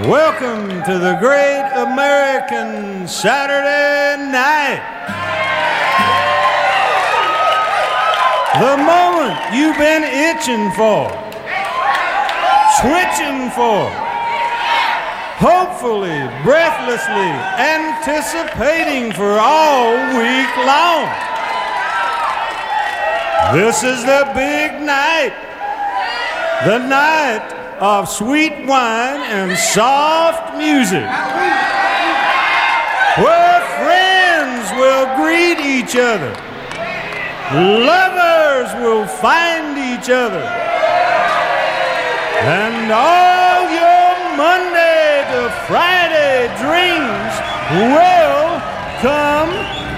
Welcome to the great American Saturday night. The moment you've been itching for, switching for, hopefully, breathlessly anticipating for all week long. This is the big night, the night of sweet wine and soft music, where friends will greet each other, lovers will find each other, and all your Monday to Friday dreams will come